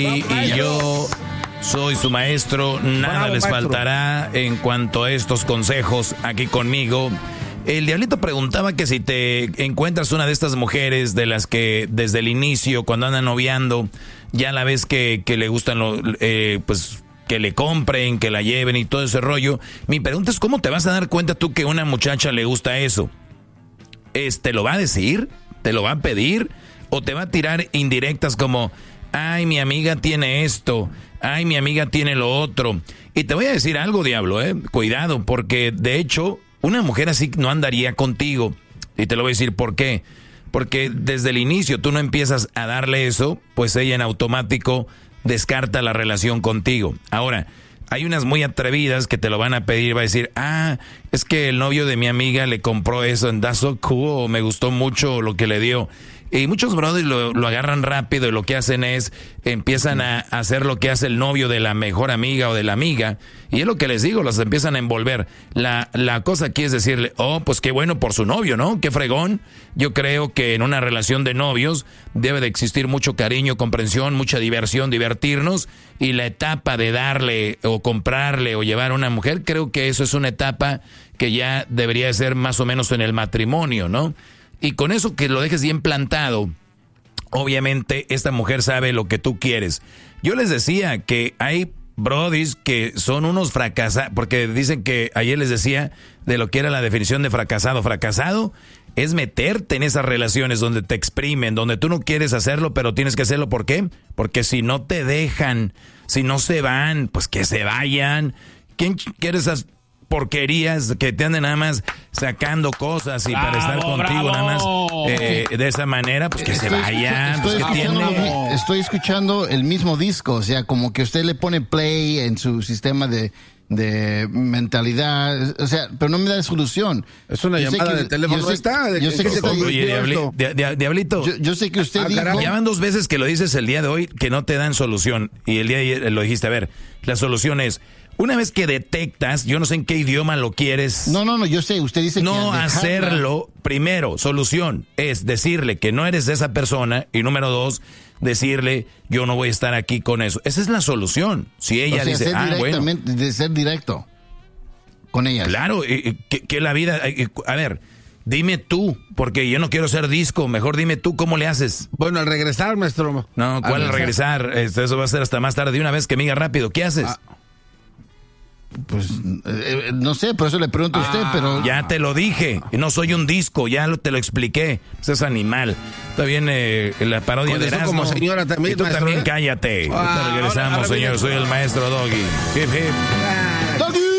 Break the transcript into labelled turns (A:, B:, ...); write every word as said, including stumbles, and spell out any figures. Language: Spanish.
A: y, y yo soy su maestro. Nada
B: Bravo,
A: les
B: maestro.
A: faltará en cuanto a estos consejos aquí conmigo. El Diablito preguntaba que si te encuentras una de estas mujeres de las que desde el inicio, cuando andan noviando, ya la ves que, que le gustan los... Eh, pues que le compren, que la lleven y todo ese rollo. Mi pregunta es, ¿cómo te vas a dar cuenta tú que a una muchacha le gusta eso? ¿Es, ¿Te lo va a decir? ¿Te lo va a pedir? ¿O te va a tirar indirectas como, ay, mi amiga tiene esto, ay, mi amiga tiene lo otro? Y te voy a decir algo, Diablo, eh, cuidado, porque de hecho, una mujer así no andaría contigo. Y te lo voy a decir por qué. Porque desde el inicio tú no empiezas a darle eso, pues ella en automático descarta la relación contigo. Ahora, hay unas muy atrevidas que te lo van a pedir, va a decir, ah, es que el novio de mi amiga le compró eso en That's So Cool, o me gustó mucho lo que le dio. Y muchos brothers lo, lo agarran rápido y lo que hacen es, empiezan a hacer lo que hace el novio de la mejor amiga o de la amiga. Y es lo que les digo, los empiezan a envolver. La, la cosa aquí es decirle, oh, pues qué bueno por su novio, ¿no? Qué fregón. Yo creo que en una relación de novios debe de existir mucho cariño, comprensión, mucha diversión, divertirnos. Y la etapa de darle o comprarle o llevar a una mujer, creo que eso es una etapa que ya debería ser más o menos en el matrimonio, ¿no? Y con eso que lo dejes bien plantado, obviamente esta mujer sabe lo que tú quieres. Yo les decía que hay brodis que son unos fracasados, porque dicen que ayer les decía de lo que era la definición de fracasado. Fracasado es meterte en esas relaciones donde te exprimen, donde tú no quieres hacerlo, pero tienes que hacerlo. ¿Por qué? Porque si no te dejan, si no se van, pues que se vayan. ¿Quién quiere esas porquerías que te anden nada más sacando cosas y
B: bravo,
A: para estar contigo
B: bravo.
A: nada más eh, de esa manera? Pues que
C: estoy,
A: se vayan.
C: Estoy,
A: Pues, ¿qué
C: escuchando,
A: tiene?
C: estoy escuchando el mismo disco, o sea, como que usted le pone play en su sistema de, de mentalidad, o sea, pero no me da solución.
B: Es una
C: Yo sé
B: llamada
C: que-
B: de teléfono.
C: yo sé-
B: está. De
C: yo
B: que-
C: sé que
B: que-
C: está-
A: Oye, Diabli-
B: esto.
A: Dia- Dia- Diablito,
C: Yo, yo sé que usted
B: Ah,
C: dijo...
B: caray.
A: ya van dos veces que lo dices el día de hoy que no te dan solución. Y el día de ayer lo dijiste. A ver, la solución es, una vez que detectas, yo no sé en qué idioma lo quieres.
C: No, no, no, yo sé, usted dice
A: No
C: que... al dejarla-
A: hacerlo, primero, solución, es decirle que no eres de esa persona. Y número dos, decirle, yo no voy a estar aquí con eso. Esa es la solución. Si ella
C: o sea,
A: dice,
C: ser
A: ah, bueno,
C: directamente, de ser directo con ella.
A: claro, eh, eh, que, que la vida, eh, a ver, dime tú, porque yo no quiero ser disco, mejor dime tú cómo le haces.
B: Bueno, al regresar, maestro.
A: No, ¿cuál al regresar? Este, eso va a ser hasta más tarde. De una vez que me diga rápido, ¿qué haces?
B: Ah.
C: Pues, eh, no sé, por eso le pregunto a usted, pero...
A: Ya te lo dije, y no soy un disco, ya lo, te lo expliqué. Ese es animal. Está bien eh, la parodia
B: Con
A: de
B: eso
A: Erasmo.
B: como señora también,
A: Y tú
B: maestro,
A: también
B: ¿eh?
A: cállate.
B: Ah,
A: Ahorita regresamos,
B: ahora- ahora
A: señor.
B: viene-
A: Soy el maestro Doggy. Hip, hip.
C: ¡Doggy!